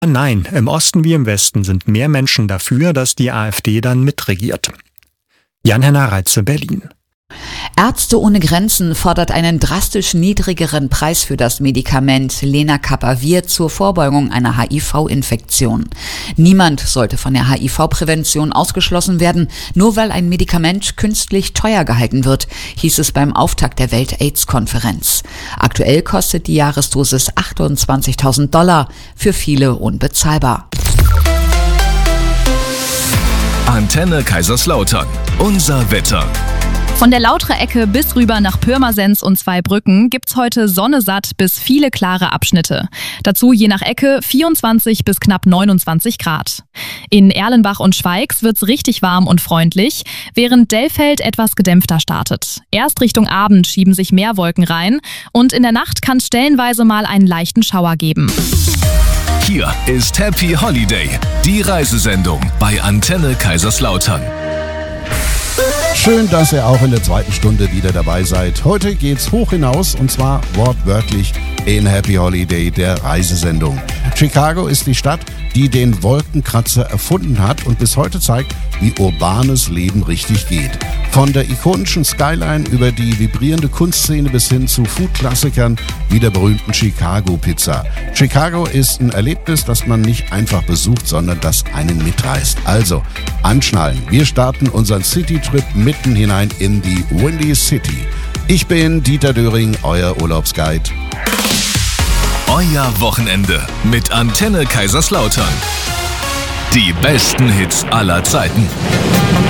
Nein, im Osten wie im Westen sind mehr Menschen dafür, dass die AfD dann mitregiert. Jan-Henner Reitze, Berlin. Ärzte ohne Grenzen fordert einen drastisch niedrigeren Preis für das Medikament Lenacapavir zur Vorbeugung einer HIV-Infektion. Niemand sollte von der HIV-Prävention ausgeschlossen werden, nur weil ein Medikament künstlich teuer gehalten wird, hieß es beim Auftakt der Welt-AIDS-Konferenz. Aktuell kostet die Jahresdosis $28.000, für viele unbezahlbar. Antenne Kaiserslautern. Unser Wetter. Von der Lautre-Ecke bis rüber nach Pirmasens und Zweibrücken gibt's heute sonnesatt bis viele klare Abschnitte. Dazu je nach Ecke 24 bis knapp 29 Grad. In Erlenbach und Schweigs wird's richtig warm und freundlich, während Dellfeld etwas gedämpfter startet. Erst Richtung Abend schieben sich mehr Wolken rein und in der Nacht kann es stellenweise mal einen leichten Schauer geben. Hier ist Happy Holiday, die Reisesendung bei Antenne Kaiserslautern. Schön, dass ihr auch in der zweiten Stunde wieder dabei seid. Heute geht's hoch hinaus und zwar wortwörtlich in Happy Holiday, der Reisesendung. Chicago ist die Stadt, die den Wolkenkratzer erfunden hat und bis heute zeigt, wie urbanes Leben richtig geht. Von der ikonischen Skyline über die vibrierende Kunstszene bis hin zu Food-Klassikern wie der berühmten Chicago-Pizza. Chicago ist ein Erlebnis, das man nicht einfach besucht, sondern das einen mitreißt. Also, anschnallen. Wir starten unseren City-Trip mitten hinein in die Windy City. Ich bin Dieter Döring, euer Urlaubsguide. Euer Wochenende mit Antenne Kaiserslautern. Die besten Hits aller Zeiten.